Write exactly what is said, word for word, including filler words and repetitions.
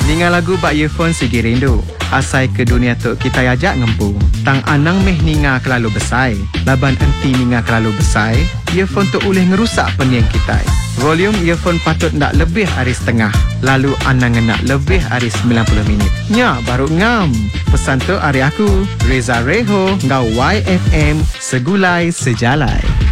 Ninga lagu bak earphone segi rindu. Asai ke dunia tu kita ajak ngempu. Tang anang meh ninga kelalu besai. Laban enti ninga kelalu besai. Earphone tu boleh ngerusak pening kita. Volume earphone patut ndak lebih hari setengah. Lalu anang nak lebih hari sembilan puluh minit. Nya baru ngam. Pesan tu hari aku Reza Reho ngau Y F M Segulai Sejalai.